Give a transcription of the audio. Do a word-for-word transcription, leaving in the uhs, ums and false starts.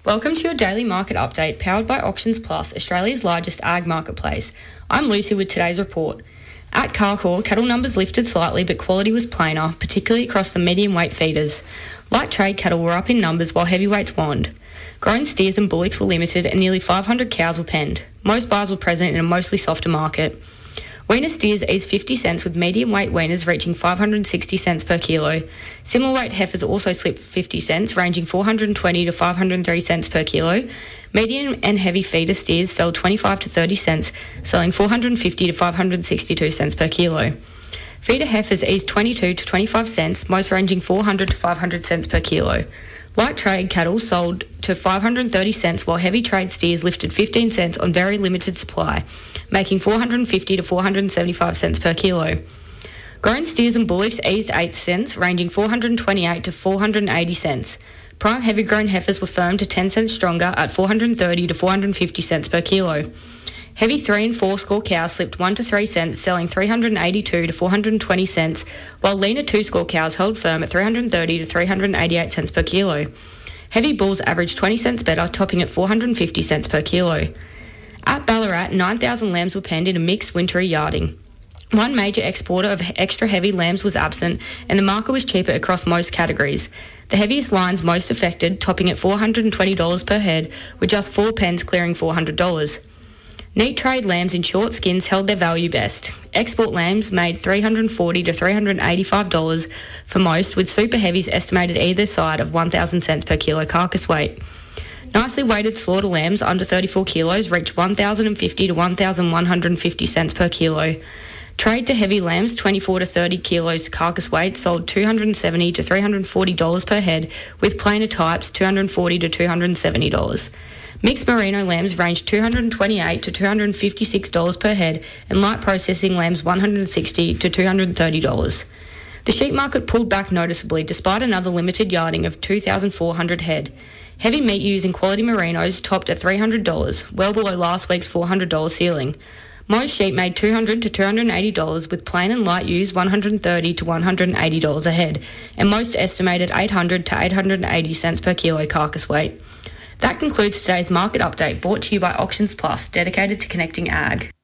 Welcome to your daily market update powered by Auctions Plus, Australia's largest ag marketplace. I'm Lucy with today's report. At Carcoar, cattle numbers lifted slightly but quality was plainer, particularly across the medium weight feeders. Light trade cattle were up in numbers while heavyweights wanned. Grown steers and bullocks were limited and nearly five hundred cows were penned. Most buyers were present in a mostly softer market. Weaner steers eased fifty cents with medium weight weaners reaching five hundred sixty cents per kilo. Similar weight heifers also slipped fifty cents, ranging four hundred twenty to five hundred three cents per kilo. Medium and heavy feeder steers fell twenty-five to thirty cents, selling four hundred fifty to five hundred sixty-two cents per kilo. Feeder heifers eased twenty-two to twenty-five cents, most ranging four hundred to five hundred cents per kilo. Light trade cattle sold to five hundred thirty cents while heavy trade steers lifted fifteen cents on very limited supply, making four hundred fifty to four hundred seventy-five cents per kilo. Grown steers and bullocks eased eight cents, ranging four hundred twenty-eight to four hundred eighty cents. Prime heavy grown heifers were firm to ten cents stronger at four hundred thirty to four hundred fifty cents per kilo. Heavy three and four score cows slipped one to three cents, selling three hundred eighty-two to four hundred twenty cents, while leaner two score cows held firm at three hundred thirty to three hundred eighty-eight cents per kilo. Heavy bulls averaged twenty cents better, topping at four hundred fifty cents per kilo. At Ballarat, nine thousand lambs were penned in a mixed wintry yarding. One major exporter of extra heavy lambs was absent, and the market was cheaper across most categories. The heaviest lines most affected, topping at four hundred twenty dollars per head, with just four pens clearing four hundred dollars. Neat trade lambs in short skins held their value best. Export lambs made three hundred forty dollars to three hundred eighty-five dollars for most, with super heavies estimated either side of one thousand cents per kilo carcass weight. Nicely weighted slaughter lambs under thirty-four kilos reached one thousand fifty dollars to one thousand one hundred fifty cents per kilo. Trade to heavy lambs twenty-four to thirty kilos carcass weight sold two hundred seventy dollars to three hundred forty dollars per head, with plainer types two hundred forty dollars to two hundred seventy dollars. Mixed merino lambs ranged two hundred twenty-eight dollars to two hundred fifty-six dollars per head, and light processing lambs one hundred sixty dollars to two hundred thirty dollars. The sheep market pulled back noticeably despite another limited yarding of two thousand four hundred head. Heavy meat ewes and quality merinos topped at three hundred dollars, well below last week's four hundred dollars ceiling. Most sheep made two hundred dollars to two hundred eighty dollars, with plain and light ewes one hundred thirty dollars to one hundred eighty dollars a head, and most estimated eight hundred dollars to eight hundred eighty cents per kilo carcass weight. That concludes today's market update, brought to you by Auctions Plus, dedicated to connecting ag.